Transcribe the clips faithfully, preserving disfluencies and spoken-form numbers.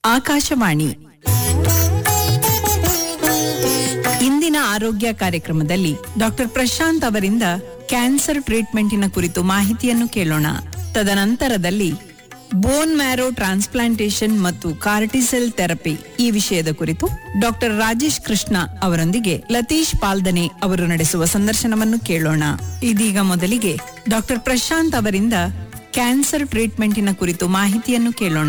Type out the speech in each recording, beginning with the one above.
ಆಕಾಶವಾಣಿ ಇಂದಿನ ಆರೋಗ್ಯ ಕಾರ್ಯಕ್ರಮದಲ್ಲಿ ಡಾಕ್ಟರ್ ಪ್ರಶಾಂತ್ ಅವರಿಂದ ಕ್ಯಾನ್ಸರ್ ಟ್ರೀಟ್ಮೆಂಟಿನ ಕುರಿತು ಮಾಹಿತಿಯನ್ನು ಕೇಳೋಣ. ತದನಂತರದಲ್ಲಿ ಬೋನ್ ಮ್ಯಾರೋ ಟ್ರಾನ್ಸ್ಪ್ಲಾಂಟೇಶನ್ ಮತ್ತು ಕಾರ್ಟಿಸೆಲ್ ಥೆರಪಿ ಈ ವಿಷಯದ ಕುರಿತು ಡಾಕ್ಟರ್ ರಾಜೇಶ್ ಕೃಷ್ಣ ಅವರೊಂದಿಗೆ ಲತೀಶ್ ಪಾಲ್ದನೆ ಅವರು ನಡೆಸುವ ಸಂದರ್ಶನವನ್ನು ಕೇಳೋಣ. ಇದೀಗ ಮೊದಲಿಗೆ ಡಾಕ್ಟರ್ ಪ್ರಶಾಂತ್ ಅವರಿಂದ ಕ್ಯಾನ್ಸರ್ ಟ್ರೀಟ್ಮೆಂಟಿನ ಕುರಿತು ಮಾಹಿತಿಯನ್ನು ಕೇಳೋಣ.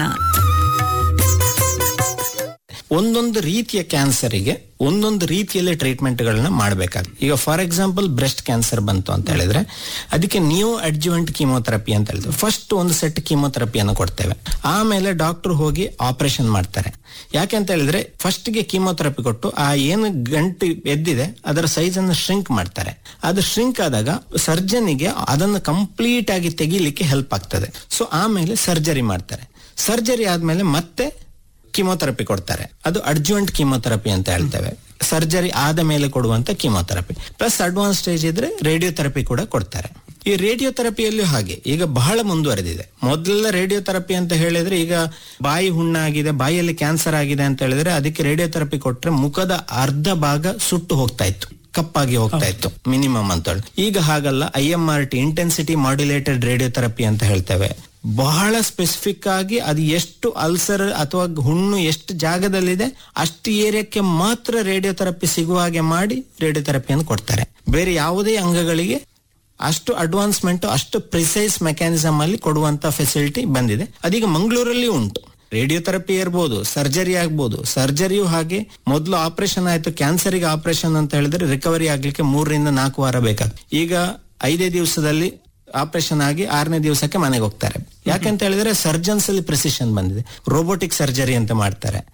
ಒಂದೊಂದು ರೀತಿಯ ಕ್ಯಾನ್ಸರಿಗೆ ಒಂದೊಂದು ರೀತಿಯಲ್ಲಿ ಟ್ರೀಟ್ಮೆಂಟ್ಗಳನ್ನ ಮಾಡಬೇಕಾಗುತ್ತೆ. ಈಗ ಫಾರ್ ಎಕ್ಸಾಂಪಲ್ ಬ್ರೆಸ್ಟ್ ಕ್ಯಾನ್ಸರ್ ಬಂತು ಅಂತ ಹೇಳಿದ್ರೆ ಅದಕ್ಕೆ ನ್ಯೂ ಅಡ್ಜುವೆಂಟ್ ಕೀಮೋಥೆರಪಿ ಅಂತ ಹೇಳಿದ್ರೆ ಫಸ್ಟ್ ಒಂದು ಸೆಟ್ ಕೀಮೋಥೆರಪಿಯನ್ನು ಕೊಡ್ತೇವೆ. ಆಮೇಲೆ ಡಾಕ್ಟರ್ ಹೋಗಿ ಆಪರೇಷನ್ ಮಾಡ್ತಾರೆ. ಯಾಕೆ ಅಂತ ಹೇಳಿದ್ರೆ ಫಸ್ಟ್ ಗೆ ಕೀಮೋಥೆರಪಿ ಕೊಟ್ಟು ಆ ಏನು ಗಂಟು ಎದ್ದಿದೆ ಅದರ ಸೈಜ್ ಅನ್ನು ಶ್ರಿಂಕ್ ಮಾಡ್ತಾರೆ. ಅದು ಶ್ರಿಂಕ್ ಆದಾಗ ಸರ್ಜನಿಗೆ ಅದನ್ನು ಕಂಪ್ಲೀಟ್ ಆಗಿ ತೆಗಿಲಿಕ್ಕೆ ಹೆಲ್ಪ್ ಆಗ್ತದೆ. ಸೊ ಆಮೇಲೆ ಸರ್ಜರಿ ಮಾಡ್ತಾರೆ. ಸರ್ಜರಿ ಆದ್ಮೇಲೆ ಮತ್ತೆ ಕೀಮೋಥೆರಪಿ ಕೊಡ್ತಾರೆ. ಅದು ಅಡ್ಜುವೆಂಟ್ ಕೀಮೋಥೆರಪಿ ಅಂತ ಹೇಳ್ತೇವೆ. ಸರ್ಜರಿ ಆದ ಮೇಲೆ ಕೊಡುವಂತ ಕೀಮೋಥೆರಪಿ ಪ್ಲಸ್ ಅಡ್ವಾನ್ಸ್ ಸ್ಟೇಜ್ ಇದ್ರೆ ರೇಡಿಯೋಥೆರಪಿ ಕೂಡ ಕೊಡ್ತಾರೆ. ಈ ರೇಡಿಯೋಥೆರಪಿಯಲ್ಲೂ ಹಾಗೆ ಈಗ ಬಹಳ ಮುಂದುವರೆದಿದೆ. ಮೊದಲ ರೇಡಿಯೋಥೆರಪಿ ಅಂತ ಹೇಳಿದ್ರೆ ಈಗ ಬಾಯಿ ಹುಣ್ಣಾಗಿದೆ, ಬಾಯಿಯಲ್ಲಿ ಕ್ಯಾನ್ಸರ್ ಆಗಿದೆ ಅಂತ ಹೇಳಿದ್ರೆ ಅದಕ್ಕೆ ರೇಡಿಯೋಥೆರಪಿ ಕೊಟ್ರೆ ಮುಖದ ಅರ್ಧ ಭಾಗ ಸುಟ್ಟು ಹೋಗ್ತಾ ಇತ್ತು, ಕಪ್ಪಾಗಿ ಹೋಗ್ತಾ ಇತ್ತು ಮಿನಿಮಮ್ ಅಂತ ಹೇಳಿ. ಈಗ ಹಾಗಲ್ಲ, I M R T intensity modulated radiotherapy ಅಂತ ಹೇಳ್ತೇವೆ. ಬಹಳ ಸ್ಪೆಸಿಫಿಕ್ ಆಗಿ ಅದು ಎಷ್ಟು ಅಲ್ಸರ್ ಅಥವಾ ಹುಣ್ಣು ಎಷ್ಟು ಜಾಗದಲ್ಲಿದೆ ಅಷ್ಟು ಏರಿಯಾಕ್ಕೆ ಮಾತ್ರ ರೇಡಿಯೋಥೆರಪಿ ಸಿಗುವ ಹಾಗೆ ಮಾಡಿ ರೇಡಿಯೋಥೆರಪಿಯನ್ನು ಕೊಡ್ತಾರೆ. ಬೇರೆ ಯಾವುದೇ ಅಂಗಗಳಿಗೆ ಅಷ್ಟು ಅಡ್ವಾನ್ಸ್ಮೆಂಟ್ ಅಷ್ಟು ಪ್ರಿಸೈಸ್ ಮೆಕ್ಯಾನಿಸಮ್ ಅಲ್ಲಿ ಕೊಡುವಂತ ಫೆಸಿಲಿಟಿ ಬಂದಿದೆ. ಅದೀಗ ಮಂಗಳೂರಲ್ಲಿ ಉಂಟು. ರೇಡಿಯೋಥೆರಪಿ ಇರ್ಬೋದು, ಸರ್ಜರಿ ಆಗ್ಬೋದು. ಸರ್ಜರಿಯೂ ಹಾಗೆ, ಮೊದಲು ಆಪರೇಷನ್ ಆಯ್ತು, ಕ್ಯಾನ್ಸರ್ಗೆ ಆಪರೇಷನ್ ಅಂತ ಹೇಳಿದ್ರೆ ರಿಕವರಿ ಆಗ್ಲಿಕ್ಕೆ ಮೂರರಿಂದ ನಾಲ್ಕು ವಾರ ಬೇಕಾಗ್ತದೆ. ಈಗ ಐದೇ ದಿವಸದಲ್ಲಿ ಆಪರೇಷನ್ ಆಗಿ ಆರನೇ ದಿವಸಕ್ಕೆ ಮನೆಗೆ ಹೋಗ್ತಾರೆ. ಯಾಕಂತ ಹೇಳಿದ್ರೆ ಸರ್ಜನ್ಸ್ ಅಲ್ಲಿ ಪ್ರೆಸಿಷನ್ ಬಂದಿದೆ. ರೋಬೋಟಿಕ್ ಸರ್ಜರಿ ಅಂತ ಮಾಡ್ತಾರೆ.